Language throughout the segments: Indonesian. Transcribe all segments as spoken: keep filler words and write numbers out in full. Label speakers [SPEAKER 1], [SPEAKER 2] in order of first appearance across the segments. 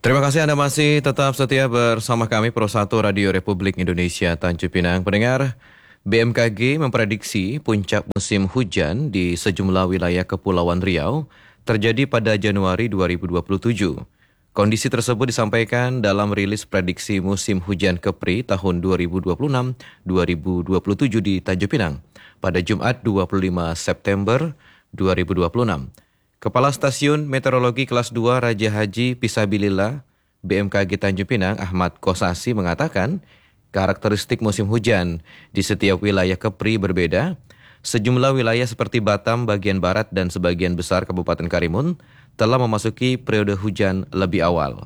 [SPEAKER 1] Terima kasih Anda masih tetap setia bersama kami Pro satu Radio Republik Indonesia Tanjung Pinang. Pendengar, B M K G memprediksi puncak musim hujan di sejumlah wilayah Kepulauan Riau terjadi pada Januari dua ribu dua puluh tujuh. Kondisi tersebut disampaikan dalam rilis prediksi musim hujan Kepri tahun dua ribu dua puluh enam dua ribu dua puluh tujuh di Tanjung Pinang pada Jumat dua puluh lima September dua ribu dua puluh enam. Kepala Stasiun Meteorologi Kelas dua Raja Haji Pisabilillah B M K G Tanjung Pinang Ahmad Kosasi mengatakan karakteristik musim hujan di setiap wilayah Kepri berbeda. Sejumlah wilayah seperti Batam bagian barat dan sebagian besar Kabupaten Karimun telah memasuki periode hujan lebih awal.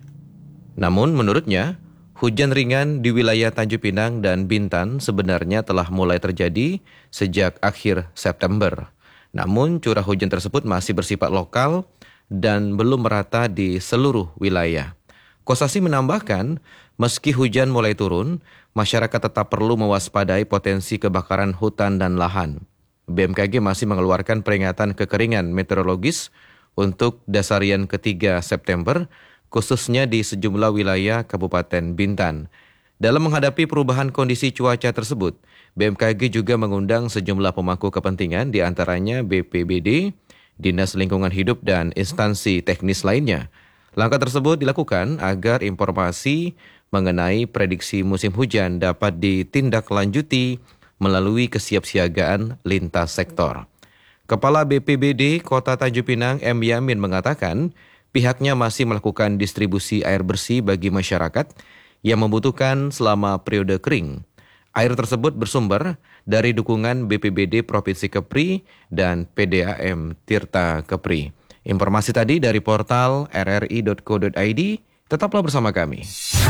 [SPEAKER 1] Namun menurutnya, hujan ringan di wilayah Tanjung Pinang dan Bintan sebenarnya telah mulai terjadi sejak akhir September. Namun curah hujan tersebut masih bersifat lokal dan belum merata di seluruh wilayah. Kosasi menambahkan, meski hujan mulai turun, masyarakat tetap perlu mewaspadai potensi kebakaran hutan dan lahan. B M K G masih mengeluarkan peringatan kekeringan meteorologis untuk dasarian ketiga September, khususnya di sejumlah wilayah Kabupaten Bintan. Dalam menghadapi perubahan kondisi cuaca tersebut, B M K G juga mengundang sejumlah pemangku kepentingan, di antaranya B P B D, Dinas Lingkungan Hidup, dan instansi teknis lainnya. Langkah tersebut dilakukan agar informasi mengenai prediksi musim hujan dapat ditindaklanjuti melalui kesiapsiagaan lintas sektor. Kepala B P B D Kota Tanjung Pinang M. Yamin mengatakan pihaknya masih melakukan distribusi air bersih bagi masyarakat yang membutuhkan selama periode kering. Air tersebut bersumber dari dukungan B P B D Provinsi Kepri dan P D A M Tirta Kepri. Informasi tadi dari portal r r i titik co titik i d. Tetaplah bersama kami.